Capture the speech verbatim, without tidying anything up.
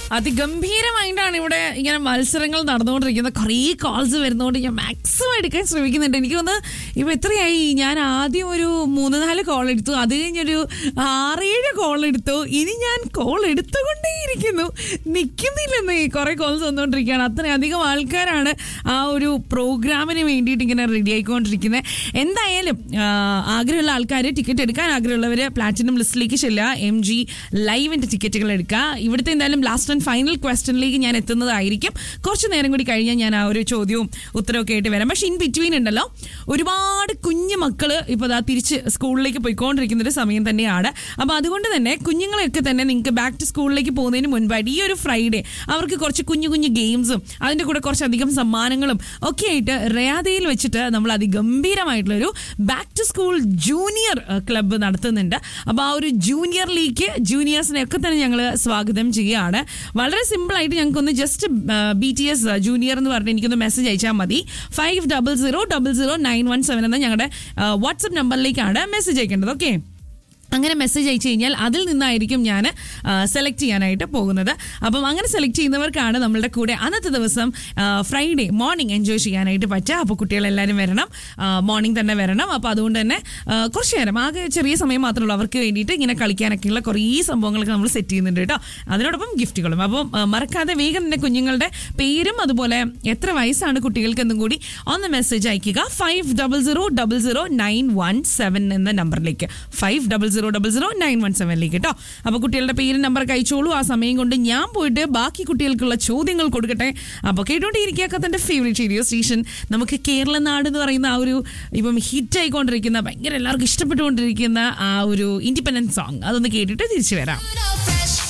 അതിഗംഭീരമായിട്ടാണ് ഇവിടെ ഇങ്ങനെ മത്സരങ്ങൾ നടന്നുകൊണ്ടിരിക്കുന്നത്. കുറേ കോൾസ് വരുന്നതുകൊണ്ട് ഞാൻ മാക്സിമം എടുക്കാൻ ശ്രമിക്കുന്നുണ്ട്. എനിക്ക് തോന്നുന്നു ഇപ്പം എത്രയായി, ഞാൻ ആദ്യം ഒരു മൂന്ന് നാല് കോൾ എടുത്തു, അത് കഴിഞ്ഞൊരു ആറേഴ് കോൾ എടുത്തു, ഇനി ഞാൻ കോൾ എടുത്തുകൊണ്ടേയിരിക്കുന്നു, നിൽക്കുന്നില്ലെന്നേ. കുറേ കോൾസ് വന്നുകൊണ്ടിരിക്കുകയാണ്. അത്രയധികം ആൾക്കാരാണ് ആ ഒരു പ്രോഗ്രാമിന് വേണ്ടിയിട്ട് ഇങ്ങനെ റെഡി ആയിക്കൊണ്ടിരിക്കുന്നത്. എന്തായാലും ആഗ്രഹമുള്ള ആൾക്കാർ, ടിക്കറ്റ് എടുക്കാൻ ആഗ്രഹമുള്ളവർ പ്ലാറ്റിനം ലിസ്റ്റിലേക്ക് ചെല്ലുക, എം ജി ലൈവിൻ്റെ ടിക്കറ്റുകൾ എടുക്കുക. ഇവിടുത്തെ എന്തായാലും ലാസ്റ്റ് ആൻഡ് ഫൈനൽ ക്വസ്റ്റ്യനിലേക്ക് ഞാൻ എത്തുന്നതായിരിക്കും. കുറച്ച് നേരം കൂടി കഴിഞ്ഞാൽ ഞാൻ ആ ഒരു ചോദ്യവും ഉത്തരവൊക്കെ ആയിട്ട് വരാം. പക്ഷേ ഇൻ ബിറ്റ്വീൻ ഉണ്ടല്ലോ ഒരുപാട് കുഞ്ഞു മക്കൾ ഇപ്പോൾ അതാ തിരിച്ച് സ്കൂളിലേക്ക് പോയിക്കൊണ്ടിരിക്കുന്ന ഒരു സമയം തന്നെയാണ്. അപ്പോൾ അതുകൊണ്ട് തന്നെ കുഞ്ഞുങ്ങളെയൊക്കെ തന്നെ നിങ്ങൾക്ക് ബാക്ക് ടു സ്കൂളിലേക്ക് പോകുന്നതിന് മുൻപായിട്ട് ഈ ഒരു ഫ്രൈഡേ അവർക്ക് കുറച്ച് കുഞ്ഞു കുഞ്ഞു ഗെയിംസും അതിൻ്റെ കൂടെ കുറച്ചധികം സമ്മാനങ്ങളും ഒക്കെ ആയിട്ട് റയാദയിൽ വെച്ചിട്ട് നമ്മൾ അതിഗംഭീരമായിട്ടുള്ളൊരു back to school junior club നടത്തുന്നുണ്ട്. അപ്പോൾ ആ ഒരു ജൂനിയറിലേക്ക് ജൂനിയേഴ്സിനെയൊക്കെ തന്നെ ഞങ്ങൾ സ്വാഗതം ചെയ്യുകയാണ്. വളരെ സിമ്പിളായിട്ട് ഞങ്ങൾക്കൊന്ന് just be T S junior എന്ന് പറഞ്ഞ് എനിക്കൊന്ന് മെസ്സേജ് അയച്ചാൽ മതി. Five double zero double zero nine one seven എന്ന ഞങ്ങളുടെ വാട്സപ്പ് നമ്പറിലേക്കാണ് മെസ്സേജ് അയക്കേണ്ടത്. ഓക്കെ, അങ്ങനെ മെസ്സേജ് അയച്ചു കഴിഞ്ഞാൽ അതിൽ നിന്നായിരിക്കും ഞാൻ സെലക്ട് ചെയ്യാനായിട്ട് പോകുന്നത്. അപ്പം അങ്ങനെ സെലക്ട് ചെയ്യുന്നവർക്കാണ് നമ്മളുടെ കൂടെ അന്നത്തെ ദിവസം ഫ്രൈഡേ മോർണിംഗ് എൻജോയ് ചെയ്യാനായിട്ട് പറ്റുക. അപ്പോൾ കുട്ടികളെല്ലാവരും വരണം, മോർണിംഗ് തന്നെ വരണം. അപ്പോൾ അതുകൊണ്ട് തന്നെ കുറച്ച് നേരം, ആകെ ചെറിയ സമയം മാത്രമേ ഉള്ളൂ അവർക്ക് വേണ്ടിയിട്ട് ഇങ്ങനെ കളിക്കാനൊക്കെയുള്ള കുറേ സംഭവങ്ങളൊക്കെ നമ്മൾ സെറ്റ് ചെയ്യുന്നുണ്ട് കേട്ടോ. അതിനോടൊപ്പം ഗിഫ്റ്റുകളും. അപ്പം മറക്കാതെ വേഗം തന്നെ കുഞ്ഞുങ്ങളുടെ പേരും അതുപോലെ എത്ര വയസ്സാണ് കുട്ടികൾക്ക് എന്നും കൂടി ഒന്ന് മെസ്സേജ് അയക്കുക. Five double zero double zero nine one seven എന്ന നമ്പറിലേക്ക്, five double zero double zero nine one സെവനിലേക്ക് കേട്ടോ. അപ്പോൾ കുട്ടികളുടെ പേരും നമ്പർ അയച്ചോളൂ. ആ സമയം കൊണ്ട് ഞാൻ പോയിട്ട് ബാക്കി കുട്ടികൾക്കുള്ള ചോദ്യങ്ങൾ കൊടുക്കട്ടെ. അപ്പോൾ കേട്ടോണ്ടിരിക്കുക കത്തൻ്റെ ഫേവറേറ്റ് റേഡിയോ സ്റ്റേഷൻ. നമുക്ക് കേരള നാട് എന്ന് പറയുന്ന ആ ഒരു ഇപ്പം ഹിറ്റ് ആയിക്കൊണ്ടിരിക്കുന്ന, ഭയങ്കര എല്ലാവർക്കും ഇഷ്ടപ്പെട്ടുകൊണ്ടിരിക്കുന്ന ആ ഒരു ഇൻഡിപെൻഡൻസ് സോങ് അതൊന്ന് കേട്ടിട്ട് തിരിച്ചു വരാം.